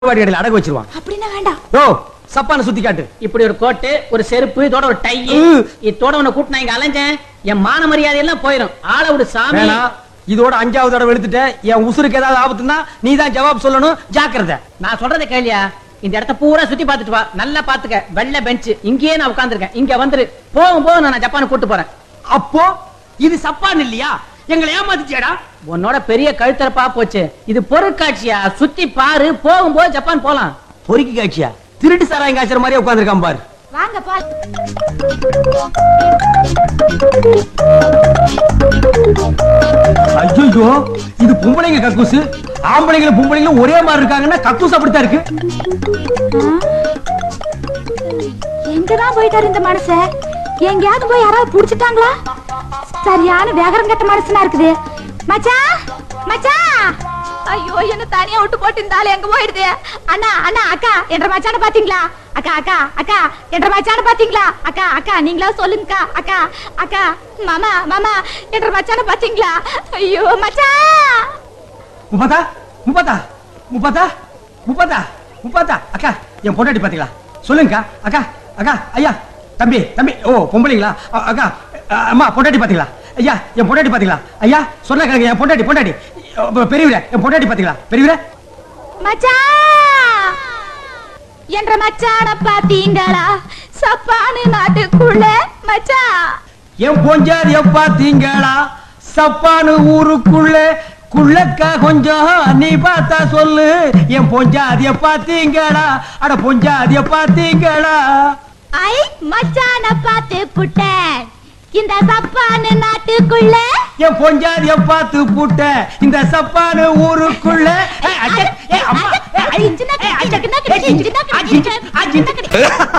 வாடியடையில அடகு வச்சிருவான். அப்படின்னா வேண்டாம். ஓ சப்பான சுத்தி காட்டு. இப்படி ஒரு கோட்டு, ஒரு செருப்பு, இதோட ஒரு டை, இதோட உன்னை கூட்டு நான் இங்க அலைஞ்சேன். என் மான மரியாதை எல்லாம் போயிடும். ஆள விடு சாமி. வேணாம், இதோட 5வது தடவை எடுத்துட்ட. என் உசுருக்கு ஏதாவது ஆபத்துனா நீ தான் ஜவாப் சொல்லணும். ஜாக்கிரதை. நான் சொல்றதை கேளியா? இந்த இடத்த பூரா சுத்தி பார்த்துட்டு வா. நல்லா பாத்துக்க. வெள்ளை பெஞ்ச் இங்கேயே நான் உட்கார்ந்திருக்கேன். இங்க வந்துரு. போகும்போது நான் ஜப்பான் கூட்டு போறேன். அப்போ இது சப்பான் இல்லையா? எங்களை ஏமாத்திச்சேடா. உன்னோட பெரிய கழுத்தரப்பா போச்சு. இது பொருட்காட்சியா? சுத்தி பாரு. போகும்போது ஜப்பான் போலாம். பொறுக்கி காட்சியா? திருட்டு சாராயம் காய்ச்சற மாதிரியே உட்கார்ந்திருக்கான் பாரு. வாங்க பால். ஐயோ, இது பொம்பளைங்க கக்கூசு. ஆம்பளைங்களும் பொம்பளைங்களும் ஒரே மாதிரி இருக்காங்கன்னா கக்கூஸ் அப்படித்தான் இருக்கு. எங்கதான் போயிட்டாரு இந்த மனுஷன்? எங்கயாவது போய் யாராவது புடிச்சிட்டாங்களா? சரியான வேகரம் கட்ட மனுஷனா இருக்குது. மச்சான், மச்சான். ஐயோ, என்ன தனியா விட்டு போட்டு இருந்தாலும் எங்க போயிடுது? அண்ணா, அண்ணா, அக்கா என்ற மச்சான பாத்தீங்களா? அக்கா, அக்கா, அக்கா என்ற மச்சான பாத்தீங்களா? அக்கா, அக்கா நீங்களா சொல்லுங்கக்கா. அக்கா, அக்கா, மாமா, மாமா என்ற மச்சான பாத்தீங்களா? ஐயோ மச்சான். முப்பத்தா முப்பத்தா முப்பத்தா முப்பத்தா முப்பத்தா அக்கா, என் பொண்டாட்டி பாத்தீங்களா? சொல்லுங்கக்கா. அக்கா, அக்கா, ஐயா, தம்பி, தம்பி. ஓ பொம்பளைங்களா? அக்கா, அம்மா பொண்டாட்டி பாத்தீங்களா? ஐயா, என் பொண்டாட்டி பாத்தீங்களா? ஐயா சொன்ன கேளுங்க. என் பொண்டாட்டி, பொண்டாட்டி பெரியவரே, என் பொண்டாட்டி பாத்தீங்களா? பெரியவரே, மச்சான் என்ற மச்சான பாத்தீங்களா? சப்பானு நாட்டுக்குள்ள மச்சான். என் பொஞ்சாதிய பாத்தீங்களா? சப்பானு ஊருக்குள்ள குள்ளக்கா கொஞ்சம் நீ பார்த்தா சொல்லு. என் பொஞ்சாதிய பாத்தீங்களா? அட பொஞ்சாதிய பாத்தீங்களா? ஐ மச்சான பாத்து புட்டேன். இந்த சப்பானு நாட்டுக்குள்ள என் பொஞ்சாதிய பார்த்து புட்ட. இந்த சப்பானு ஊருக்குள்ள அம்மா